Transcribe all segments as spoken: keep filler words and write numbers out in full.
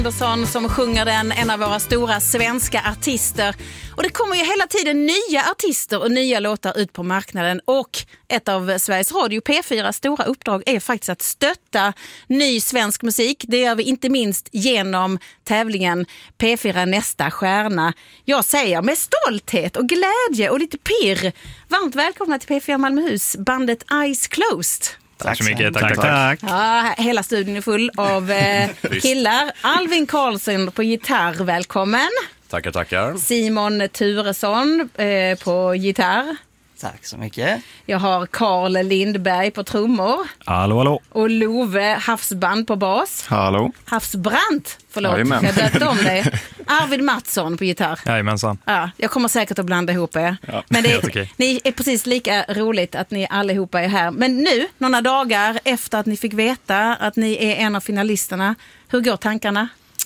Andersson som sjunger den, en av våra stora svenska artister. Och det kommer ju hela tiden nya artister och nya låtar ut på marknaden. Och ett av Sveriges Radio P fyra stora uppdrag är faktiskt att stötta ny svensk musik. Det gör vi inte minst genom tävlingen P fyra Nästa stjärna. Jag säger med stolthet och glädje och lite pirr, varmt välkomna till P fyra Malmöhus, bandet Eyes Closed. Tack så mycket, tack, tack, tack. Ja, hela studion är full av eh, killar. Alvin Karlsson på gitarr, välkommen. Tackar, tackar. Simon Turesson eh, på gitarr. Tack så mycket. Jag har Carl Lindberg på trummor. Hallå, hallå. Och Love Havsband på bas. Hallå. Havsbrant, förlåt. Jajamän. Jag döpte om dig. Arvid Mattsson på gitarr. Jajamensan. Ja, jag kommer säkert att blanda ihop er. Ja, men det är, okay. Ni är precis lika roligt att ni allihopa är här. Men nu, några dagar efter att ni fick veta att ni är en av finalisterna, hur går tankarna?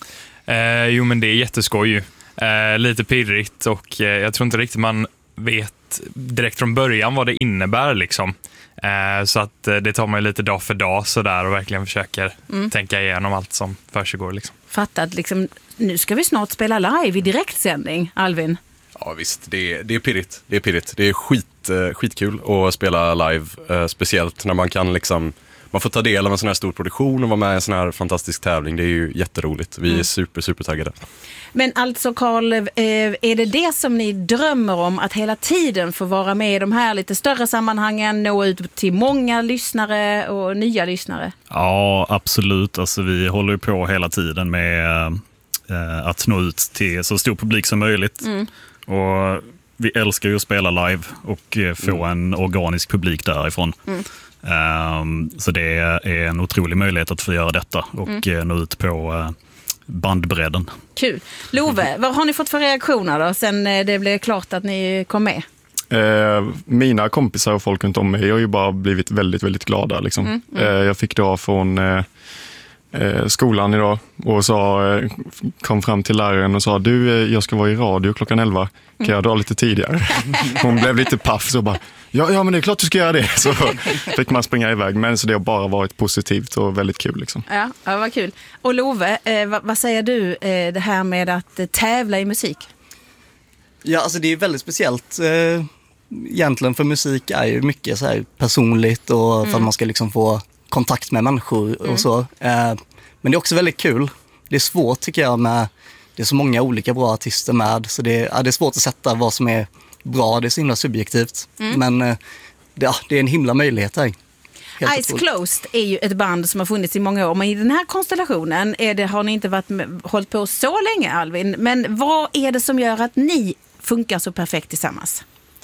Eh, jo, men det är jätteskoj ju. Eh, lite pirrigt och eh, jag tror inte riktigt man vet direkt från början vad det innebär liksom. Eh, så att eh, det tar man ju lite dag för dag så där och verkligen försöker mm. tänka igenom allt som försiggår liksom. Fattat, liksom, nu ska vi snart spela live i direktsändning, Alvin. Ja visst, det är, det är pirrigt. Det är pirrigt. Det är skit, eh, skitkul att spela live, eh, speciellt när man kan liksom, man får ta del av en sån här stor produktion och vara med i en sån här fantastisk tävling. Det är ju jätteroligt. Vi är mm. super, super taggade. Men alltså Carl, är det det som ni drömmer om, att hela tiden få vara med i de här lite större sammanhangen, nå ut till många lyssnare och nya lyssnare? Ja, absolut. Alltså, vi håller ju på hela tiden med eh, att nå ut till så stor publik som möjligt. Mm. Och vi älskar ju att spela live och eh, få mm. en organisk publik därifrån. Mm. Um, så det är en otrolig möjlighet att få göra detta och mm. nå ut på uh, bandbredden. Kul. Love, vad har ni fått för reaktioner då sen det blev klart att ni kom med? Eh, mina kompisar och folk runt om mig har ju bara blivit väldigt, väldigt glada. Liksom. Mm, mm. Eh, jag fick då från eh, eh, skolan idag och sa, eh, kom fram till läraren och sa, du, eh, jag ska vara i radio klockan elva. Kan jag dra lite tidigare? Hon blev lite paff så bara, ja, ja men det är klart du ska göra det. Så fick man springa iväg. Men så det har bara varit positivt och väldigt kul. Liksom. Ja, ja, vad kul. Och Love, eh, vad, vad säger du eh, det här med att eh, tävla i musik? Ja, alltså det är väldigt speciellt. Eh, egentligen för musik är ju mycket så här personligt och mm. för att man ska liksom få kontakt med människor och mm. så. Eh, men det är också väldigt kul. Det är svårt tycker jag med, det är så många olika bra artister med. Så det, ja, det är svårt att sätta vad som är bra, det är så himla subjektivt. Mm. Men eh, det, ja, det är en himla möjlighet här. Eyes Closed är ju ett band som har funnits i många år. Men i den här konstellationen är det, har ni inte varit med, hållit på så länge, Alvin. Men vad är det som gör att ni funkar så perfekt tillsammans?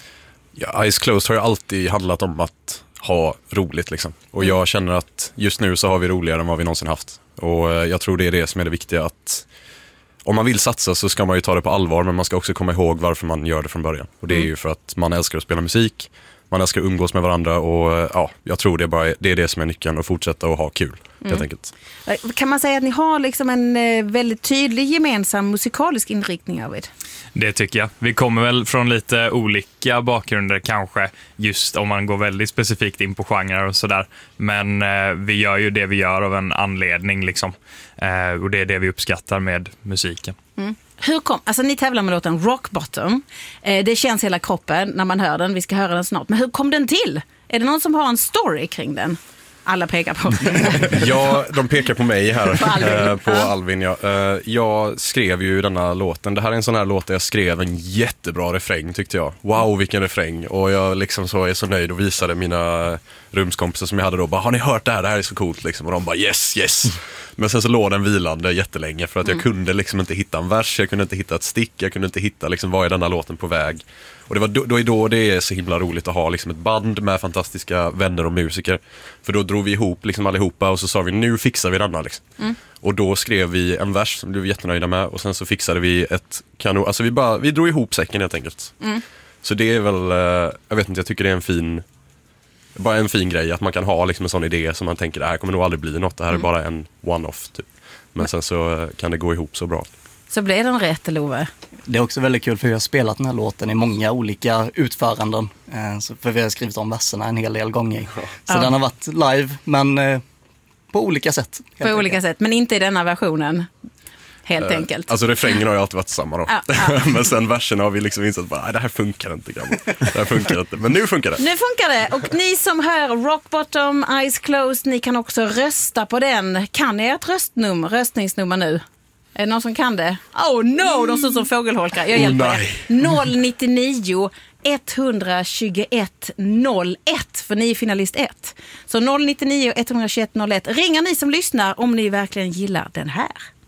Ja, Eyes Closed har ju alltid handlat om att ha roligt liksom. Och jag känner att just nu så har vi roligare än vad vi någonsin haft. Och jag tror det är det som är det viktiga, att om man vill satsa så ska man ju ta det på allvar, men man ska också komma ihåg varför man gör det från början. Och det är ju för att man älskar att spela musik, man älskar att umgås med varandra och ja, jag tror det är, bara, det är det som är nyckeln, att fortsätta att ha kul, helt mm. enkelt. Kan man säga att ni har liksom en väldigt tydlig gemensam musikalisk inriktning av det? Det tycker jag. Vi kommer väl från lite olika bakgrunder kanske, just om man går väldigt specifikt in på genrer och sådär. Men eh, vi gör ju det vi gör av en anledning liksom. Eh, och det är det vi uppskattar med musiken. Mm. Hur kom, alltså ni tävlar med låten Rock Bottom. Eh, det känns hela kroppen när man hör den. Vi ska höra den snart. Men hur kom den till? Är det någon som har en story kring den? Alla pekar på. Ja, de pekar på mig här. På Alvin. på Alvin ja. Jag skrev ju denna låten. Det här är en sån här låt där jag skrev en jättebra refräng tyckte jag. Wow, vilken refräng. Och jag liksom så är så nöjd och visade mina rumskompisar som jag hade då. Bara, har ni hört det här? Det här är så coolt. Liksom. Och de bara, yes, yes. Men sen så låg den vilande jättelänge för att jag mm. kunde liksom inte hitta en vers. Jag kunde inte hitta ett stick. Jag kunde inte hitta liksom, vad är denna låten på väg. Och det var då, då, är då det är så himla roligt att ha liksom ett band med fantastiska vänner och musiker. För då drog vi ihop liksom allihopa och så sa vi, nu fixar vi denna liksom. Mm. Och då skrev vi en vers som vi var jättenöjda med. Och sen så fixade vi ett kanon. Alltså vi, bara, vi drog ihop säcken helt enkelt. Mm. Så det är väl, jag vet inte, jag tycker det är en fin, bara en fin grej att man kan ha liksom en sån idé som man tänker, det här kommer nog aldrig bli något. Det här mm. är bara en one-off typ. Men sen så kan det gå ihop så bra. Så blev den rätt, Love? Det är också väldigt kul för vi har spelat den här låten i många olika utföranden. För vi har skrivit om verserna en hel del gånger. Så ja. Den har varit live, men på olika sätt. På olika sätt, men inte i denna versionen? helt enkelt. Alltså refrängen har ju alltid varit samma då. Ja, ja. Men sen verserna har vi liksom insett att det här funkar inte, grabbar. Det här funkar inte. Men nu funkar det. Nu funkar det. Och ni som hör Rock Bottom, Eyes Closed, ni kan också rösta på den. Kan ni ert röstnummer, röstningsnummer nu? Är det någon som kan det? Oh no, de ser ut som fågelholkar. Jag hjälper oh, er. noll nittionio etthundratjugoett noll ett, för ni är finalist ett. Så noll nittionio etthundratjugoett noll ett. Ringa ni som lyssnar om ni verkligen gillar den här.